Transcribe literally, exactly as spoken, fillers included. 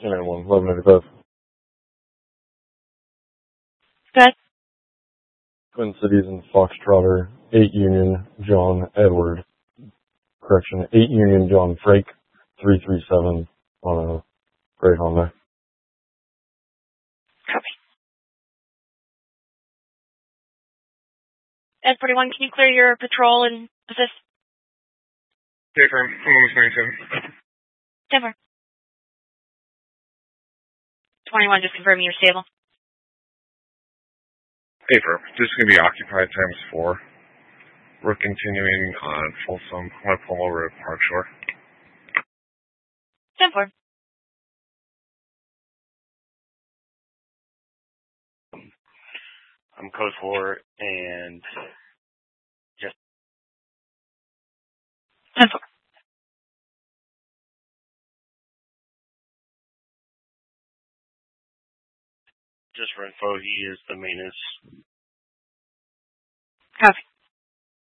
two nine one, eleven eighty-five. Good. Twin Cities and Foxtrotter, eight Union, John Edward. Correction, eight Union, John Frake, three three seven on a gray Honda. Copy. Ed forty-one, can you clear your patrol and assist? Okay, firm. Almost ninety-seven. Denver. twenty-one, just confirming you're stable. Hey, firm. This is going to be occupied times four. We're continuing on Folsom, Pueblo Road, Park Shore. ten four. I'm code four and just ten four. just for info, he is the maintenance. Copy.